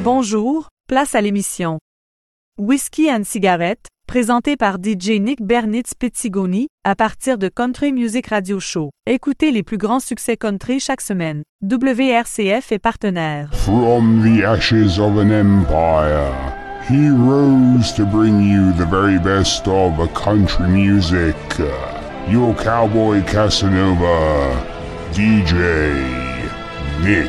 Bonjour, place à l'émission Whiskey and Cigarette, présentée par DJ Nick Bernitz-Pettigoni, à partir de Country Music Radio Show. Écoutez les plus grands succès country chaque semaine. WRCF est partenaire. From the ashes of an empire, he rose to bring you the very best of country music. Your cowboy Casanova, DJ Nick.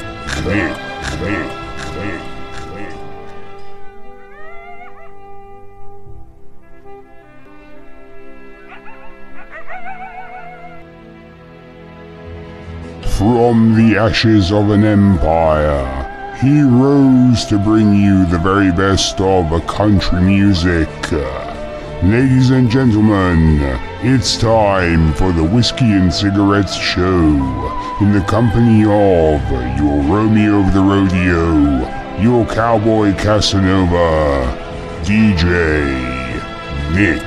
From the ashes of an empire, he rose to bring you the very best of country music. Ladies and gentlemen, it's time for the Whiskey and Cigarettes Show, in the company of your Romeo of the Rodeo, your Cowboy Casanova, DJ Nick.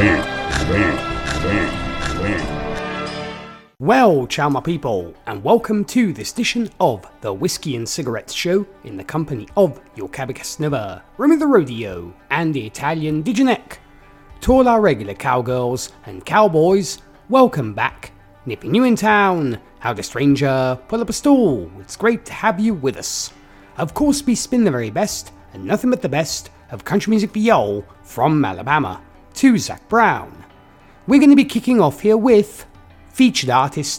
Well, ciao my people, and welcome to this edition of the Whiskey and Cigarettes Show in the company of your Cowboy Casanova, Romeo the Rodeo, and the Italian DJ Nick. To all our regular cowgirls and cowboys, welcome back. Nipping you in town, how the stranger, pull up a stool, it's great to have you with us. Of course we spin the very best, and nothing but the best, of country music viol from Alabama to Zac Brown. We're going to be kicking off here with featured artist